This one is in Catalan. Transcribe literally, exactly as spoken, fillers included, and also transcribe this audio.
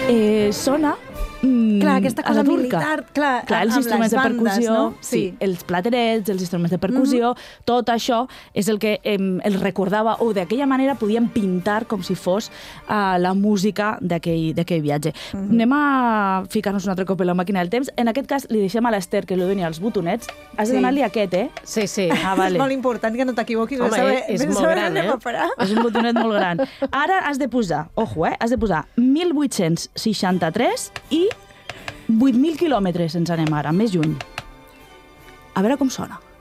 Eh, sona... Mm, clar, aquesta cosa militar, clar, clar els amb instruments les bandes, de percussió, no? sí. sí, els platerets, els instruments de percussió, mm-hmm. tot això és el que eh, els recordava, o d'aquella manera podien pintar com si fos uh, la música d'aquell viatge. Mm-hmm. Anem a ficar-nos un altre cop en la màquina del temps. En aquest cas li deixem a l'Ester que li doni els botonets. Has de Sí. donar-li aquest, eh? Sí, sí. Ah, vale. És molt important que no t'equivoquis. Home, saber, és molt saber gran, anem eh? a parar. És un botonet molt gran. Ara has de posar, ojo, eh? Has de posar mil vuit-cents seixanta-tres i vuit mil quilòmetres ens anem ara, més lluny. A veure com sona.